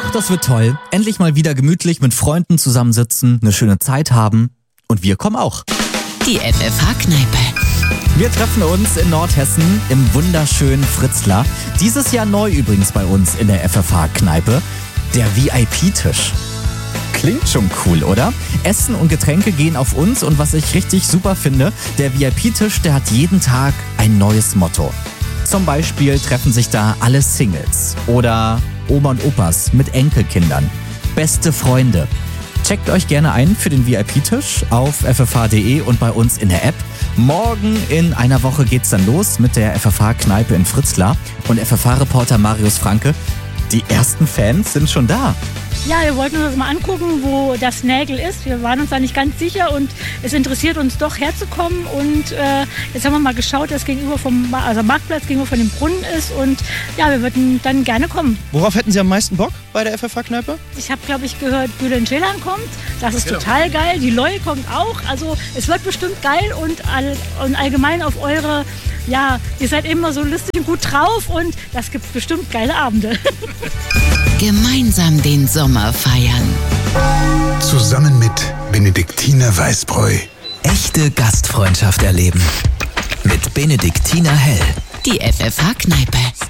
Ach, das wird toll. Endlich mal wieder gemütlich mit Freunden zusammensitzen, eine schöne Zeit haben. Und wir kommen auch. Die FFH-Kneipe. Wir treffen uns in Nordhessen im wunderschönen Fritzlar. Dieses Jahr neu übrigens bei uns in der FFH-Kneipe. Der VIP-Tisch. Klingt schon cool, oder? Essen und Getränke gehen auf uns und was ich richtig super finde, der VIP-Tisch, der hat jeden Tag ein neues Motto. Zum Beispiel treffen sich da alle Singles oder Oma und Opas mit Enkelkindern. Beste Freunde. Checkt euch gerne ein für den VIP-Tisch auf ffh.de und bei uns in der App. Morgen in einer Woche geht's dann los mit der FFH-Kneipe in Fritzlar. Und FFH-Reporter Marius Franke, die ersten Fans sind schon da. Ja, wir wollten uns das mal angucken, wo das Nägel ist. Wir waren uns da nicht ganz sicher und es interessiert uns doch herzukommen. Und jetzt haben wir mal geschaut, dass gegenüber Marktplatz gegenüber von dem Brunnen ist. Und ja, wir würden dann gerne kommen. Worauf hätten Sie am meisten Bock bei der FFH-Kneipe? Ich habe, glaube ich, gehört, Bülent Ceylan kommt. Das ist total geil. Die Loy kommt auch. Also es wird bestimmt geil und allgemein auf eure... Ja, ihr seid immer so lustig und gut drauf und das gibt bestimmt geile Abende. Gemeinsam den Sommer feiern. Zusammen mit Benediktiner Weißbräu. Echte Gastfreundschaft erleben. Mit Benediktiner Hell. Die FFH-Kneipe.